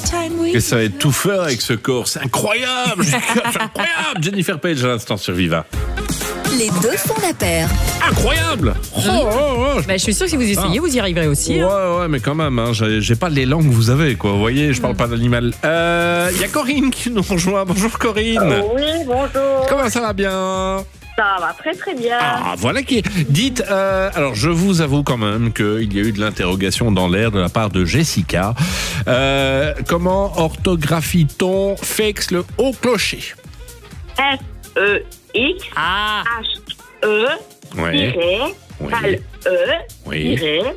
Et ça va être tout faire avec ce corps. C'est incroyable. C'est incroyable. Jennifer Page à l'instant sur Viva. Les deux font la paire. Incroyable. Je suis sûr que si vous essayez, vous y arriverez aussi. Ouais, mais quand même, hein, j'ai pas l'élan que vous avez, quoi. Vous voyez, je parle pas d'animal. Il y a Corinne qui nous rejoint. Bonjour Corinne. Oui, bonjour. Comment ça va bien? Ça va très très bien. Ah, voilà qui est. Dites, alors je vous avoue quand même qu'il y a eu de l'interrogation dans l'air de la part de Jessica. Comment orthographie-t-on Fex le haut clocher? F-E-X H-E Ouais. L-E Oui.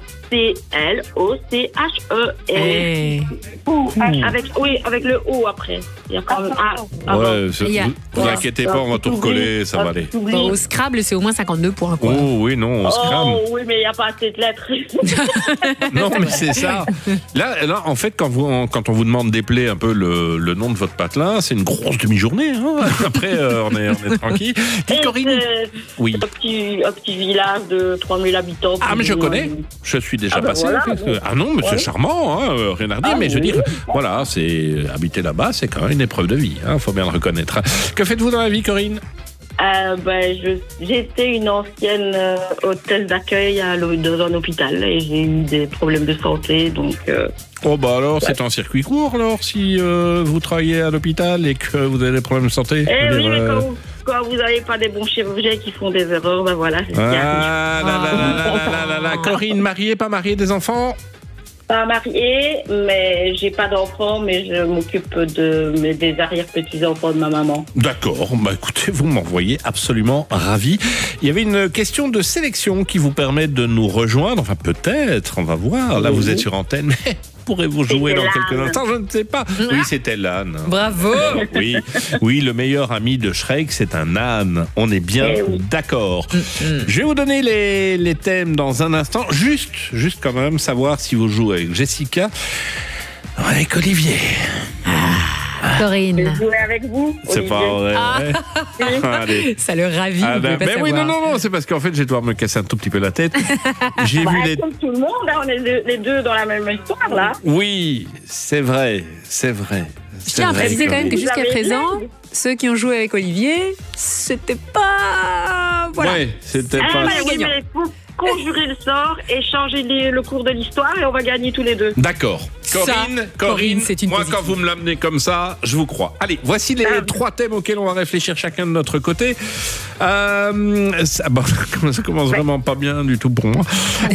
C-L-O-C-H-E avec le O après. Il y a quand même Ouais, vous inquiétez pas, on va tout recoller, ça va aller. Bon, au Scrabble, c'est au moins 52 points. Quoi. Oh oui, non, on se crame. Oh oui, mais il n'y a pas assez de lettres. Non, mais c'est ça. Là, en fait, quand on vous demande d'épeler un peu le nom de votre patelin, c'est une grosse demi-journée. Hein. Après, on est tranquille. Dites, Corinne. Oui. Un petit village de 3000 habitants. Ah, mais je connais. Je suis déjà passé. Voilà, Ah non, mais c'est charmant, hein, rien à redire. Mais je veux dire, voilà, habiter là-bas, c'est quand même une épreuve de vie. Faut bien le reconnaître. Que faites-vous dans la vie, Corinne? J'étais une ancienne hôtesse d'accueil dans un hôpital et j'ai eu des problèmes de santé, donc... Oh bah alors, c'est un circuit court, alors, si vous travaillez à l'hôpital et que vous avez des problèmes de santé. Oui, mais quand vous n'avez pas des bons chirurgiens qui font des erreurs, ben voilà, c'est ce qui arrive. Corinne, mariée, pas mariée, des enfants? Pas mariée, mais j'ai pas d'enfants, mais je m'occupe des arrière-petits-enfants de ma maman. D'accord, bah écoutez, vous m'envoyez absolument ravi. Il y avait une question de sélection qui vous permet de nous rejoindre, enfin peut-être, on va voir. Là, vous êtes sur antenne, mais pourrez-vous jouer dans quelques instants? Je ne sais pas. Oui, c'était l'âne. Bravo. Oui, le meilleur ami de Shrek, c'est un âne. On est bien d'accord. Je vais vous donner les thèmes dans un instant. Juste quand même, savoir si vous jouez avec Jessica ou avec Olivier. Corinne. Je jouer avec vous, C'est Olivier. pas vrai. Allez. Ça le ravit. Mais oui, non, c'est parce qu'en fait, je vais devoir me casser un tout petit peu la tête. J'ai vu les... Comme tout le monde, là, on est les deux dans la même histoire, là. Oui, c'est vrai. Je tiens à préciser quand même que jusqu'à présent, ceux qui ont joué avec Olivier, c'était pas... Voilà. Ouais, c'était pas... Oui, mais il faut conjurer le sort et changer le cours de l'histoire et on va gagner tous les deux. D'accord. Corinne, c'est une moi positive. quand vous me l'amenez comme ça, je vous crois. Allez, voici les 3 thèmes auxquels on va réfléchir chacun de notre côté. Ça commence vraiment pas bien du tout pour moi.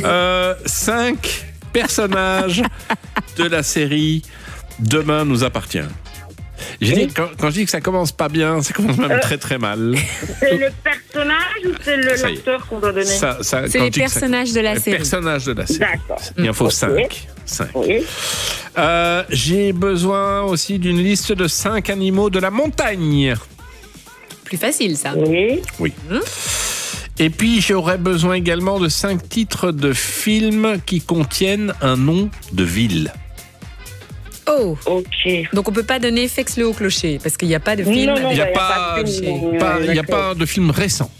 5 personnages de la série Demain nous appartient. J'ai dit, quand je dis que ça commence pas bien, ça commence même très très mal. C'est le personnage ou c'est l'acteur qu'on doit donner? C'est les personnages de la série. Les personnages de la série. D'accord. Il en faut 5. Oui. J'ai besoin aussi d'une liste de 5 animaux de la montagne. Plus facile, ça. Oui. Et puis, j'aurais besoin également de 5 titres de films qui contiennent un nom de ville. Oh. Ok. Donc on peut pas donner Fex le haut clocher parce qu'il n'y a pas de film. Il n'y a pas de film récent.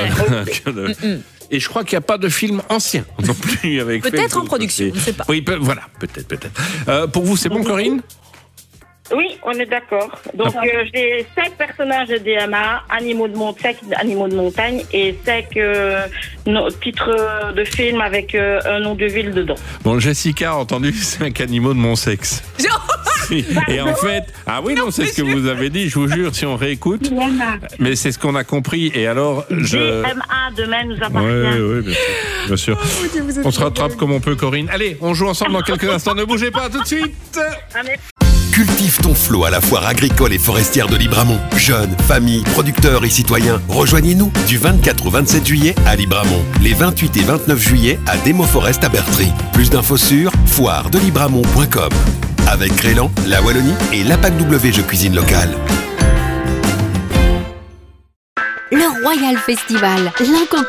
Et je crois qu'il n'y a pas de film ancien non plus. Peut-être en production, on ne sait pas. Oui, voilà, peut-être. Pour vous, c'est bon, Corinne? Oui, on est d'accord. Donc j'ai 5 personnages de DMA, animaux de montagne et 5 titres de films avec un nom de ville dedans. Bon, Jessica a entendu 5 animaux de mon sexe. Et en fait, c'est ce que vous avez dit, je vous jure, si on réécoute. Mais c'est ce qu'on a compris. Et alors, DMA, demain nous appartient. Oui, bien sûr. On se rattrape comme on peut, Corinne. Allez, on joue ensemble dans quelques instants. Ne bougez pas, tout de suite. Cultive ton flot à la foire agricole et forestière de Libramont. Jeunes, familles, producteurs et citoyens, rejoignez-nous du 24 au 27 juillet à Libramont. Les 28 et 29 juillet à Démoforest à Bertry. Plus d'infos sur foiredelibramont.com. Avec Crélan, la Wallonie et l'APAC W Jeux Cuisine Locale. Le Royal Festival, l'incontournable.